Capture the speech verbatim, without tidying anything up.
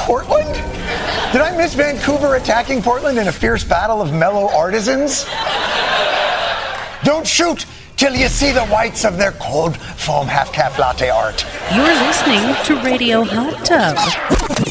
Portland? Did I miss Vancouver attacking Portland in a fierce battle of mellow artisans? Don't shoot till you see the whites of their cold foam half-calf latte art. You're listening to Radio Hot Tub.